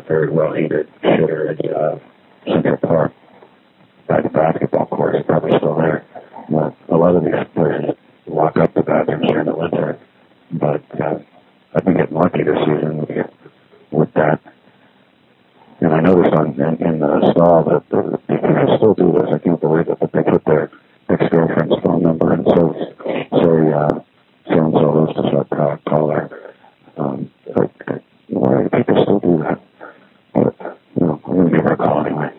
very well heated shitter in Central Park by the basketball court. It's probably still there. But a lot of these places lock up the bathrooms during the winter. But I've been getting lucky this season with that. And I noticed in the stall that people still do this. I can't believe it, but they put their ex-girlfriend's phone number and say so-and-so lives to start call her. Why do people still do that? But, I'm going to give her a call anyway.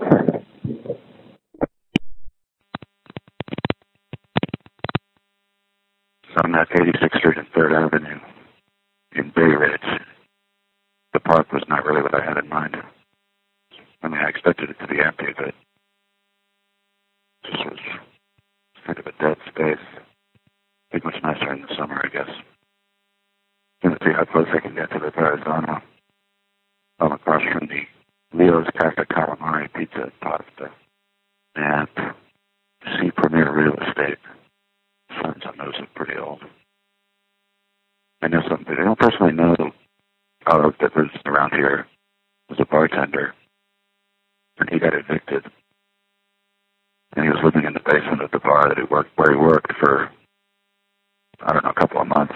So I'm at 86th Street and 3rd Avenue in Bay Ridge. The park was not really what I had in mind. I mean, I expected it to be empty, but this was kind of a dead space. Be much nicer in the summer, I guess. Going to see how close I can get to the Verrazano. I'm across from the Leo's Cafe Calamari Pizza and Pasta and C Premier Real Estate. Friends on those are pretty old. I know something. I don't personally know that lives around here. Was a bartender, and he got evicted. And he was living in the basement of the bar where he worked for, I don't know, a couple of months.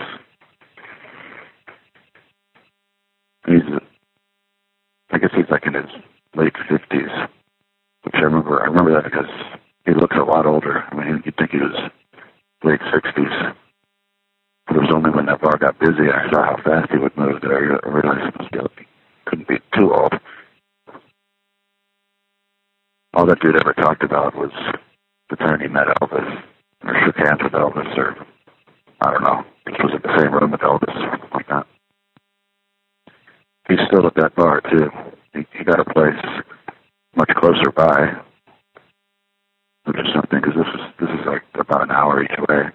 I guess he's like in his late 50s, which I remember that because he looks a lot older. I mean, you'd think he was late 60s. But it was only when that bar got busy and I saw how fast he would move that I realized he couldn't be too old. All that dude ever talked about was the time he met Elvis, or shook hands with Elvis, or I don't know, just was in the same room with Elvis, something like that. He's still at that bar, too. He got a place much closer by, which is something, because this is like about an hour each way.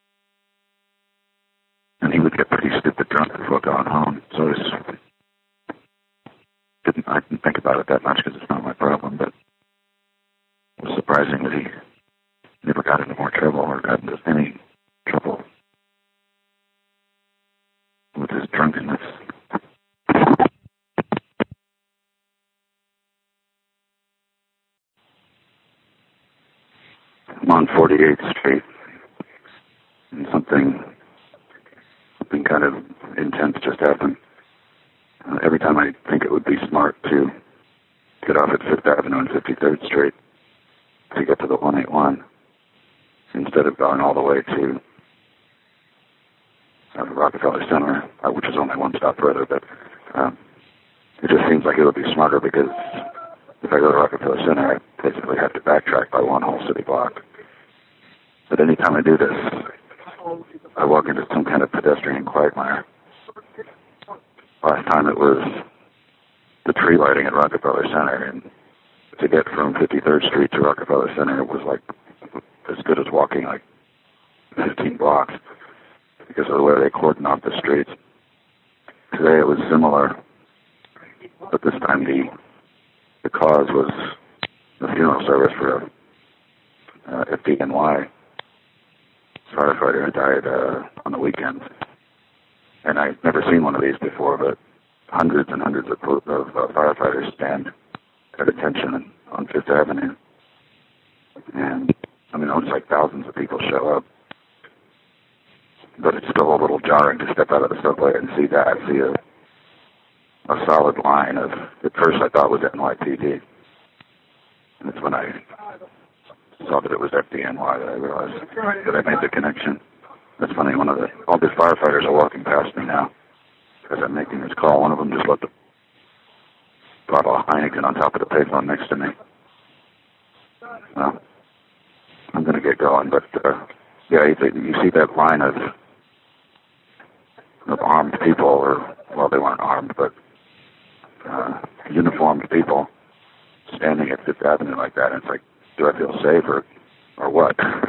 And he would get pretty stupid drunk before going home, so I didn't think about it that much because it's not my problem, but it was surprising that he never got into more trouble or got into any trouble with his drunkenness. I'm on 48th Street, and something kind of intense just happened. Every time I think it would be smart to get off at 5th Avenue and 53rd Street to get to the 181 instead of going all the way to Rockefeller Center, which is only one stop further, but it just seems like it would be smarter because if I go to Rockefeller Center, I basically have to backtrack by one whole city block. But anytime I do this, I walk into some kind of pedestrian quagmire. Last time it was the tree lighting at Rockefeller Center, and to get from 53rd Street to Rockefeller Center, it was like as good as walking like 15 blocks because of the way they cordon off the streets. Today it was similar, but this time the cause was the funeral service for FDNY firefighter who died on the weekend. And I've never seen one of these before, but hundreds and hundreds of firefighters stand at attention on 5th Avenue. And, I mean, it's like thousands of people show up. But it's still a little jarring to step out of the subway and see a solid line of, at first I thought it was NYPD. And it's when I saw that it was FDNY that I realized that I made the connection. That's funny, all these firefighters are walking past me now as I'm making this call. One of them just left a bottle of Heineken on top of the payphone next to me. Well, I'm going to get going, but yeah, you see that line of armed people, or, well, they weren't armed, but uniformed people standing at 5th Avenue like that, and it's like, do I feel safe or what?